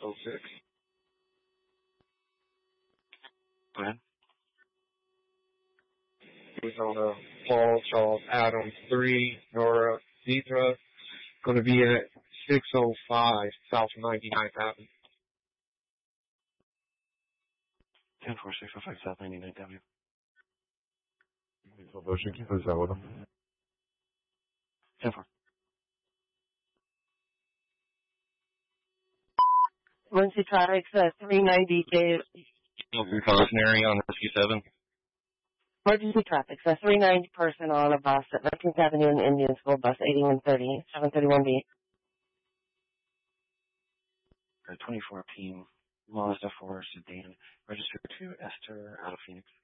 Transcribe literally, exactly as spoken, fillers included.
oh six. Go ahead. It was on a Paul Charles Adams three, Nora Zebra. Going to be at six oh five South ninety-ninth Avenue. ten four six oh five South ninety-ninth Avenue. Soldašik, to je závodom. ten four. Emergency traffic, uh, three ninety Dave. Cautionary on Rescue seven. Emergency traffic, so three ninety person on a bus at nineteenth Avenue and Indian School, bus eighty-one thirty, seven thirty-one B. twenty-four P M Mazda four sedan, registered to Esther out of Phoenix.